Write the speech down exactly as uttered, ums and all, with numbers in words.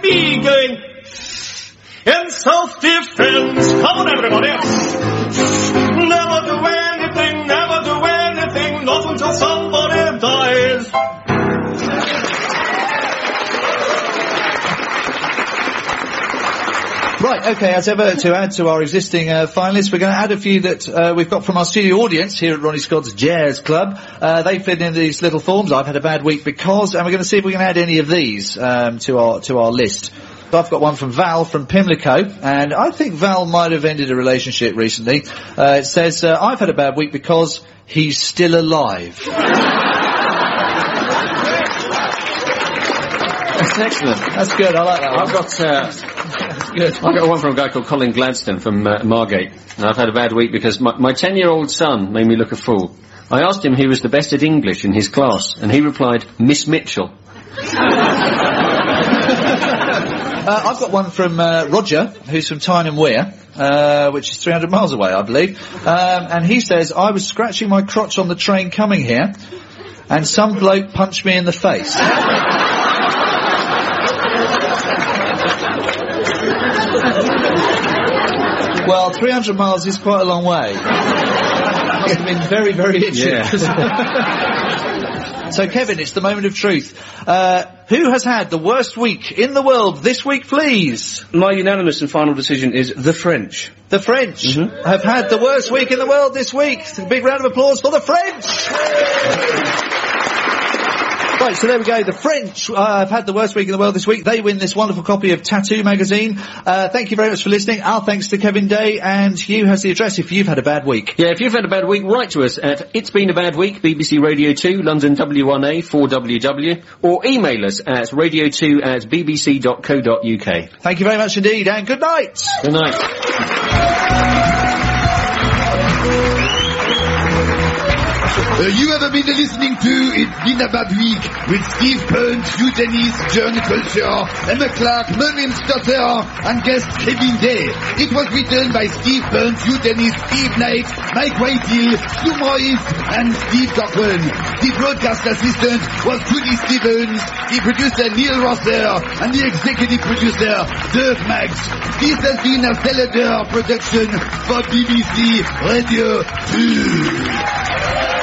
be going in self-defense. Come on, everybody. Never do anything, never do anything, not until somebody dies. Right, okay, as ever, to add to our existing uh, finalists, we're going to add a few that uh, we've got from our studio audience here at Ronnie Scott's Jazz Club. Uh, they fit in these little forms. I've had a bad week because, and we're going to see if we can add any of these um, to our to our list. So I've got one from Val from Pimlico, and I think Val might have ended a relationship recently. Uh, it says, uh, I've had a bad week because he's still alive. That's excellent. That's good, I like that one. I've got... Uh, Good. I got one from a guy called Colin Gladstone from uh, Margate. And I've had a bad week because my, my ten-year-old son made me look a fool. I asked him who was the best at English in his class, and he replied, Miss Mitchell. uh, I've got one from uh, Roger, who's from Tyne and Wear, uh, which is three hundred miles away, I believe. Um, and he says, I was scratching my crotch on the train coming here, and some bloke punched me in the face. Well, three hundred miles is quite a long way. Must have been very, very itchy. Yeah. So, Kevin, it's the moment of truth. Uh, who has had the worst week in the world this week, please? My unanimous and final decision is the French. The French mm-hmm. have had the worst week in the world this week. A big round of applause for the French! Right, so there we go. The French uh, have had the worst week in the world this week. They win this wonderful copy of Tattoo magazine. Uh, thank you very much for listening. Our thanks to Kevin Day, and Hugh has the address if you've had a bad week. Yeah, if you've had a bad week, write to us at It's Been a Bad Week, B B C Radio two, London W one A four W W, or email us at radio two at bbc dot co dot uk. Thank you very much indeed, and good night. Good night. Uh, you have been listening to It's Been a Bad Week with Steve Burns, Hugh Dennis, John Culture, Emma Clark, Merlin Stotter, and guest Kevin Day. It was written by Steve Burns, Hugh Dennis, Steve Knight, Mike Whitehill, Stu Morris, and Steve Cochran. The broadcast assistant was Judy Stevens, the producer Neil Rosser, and the executive producer Dirk Maggs. This has been a Celador production for B B C Radio two.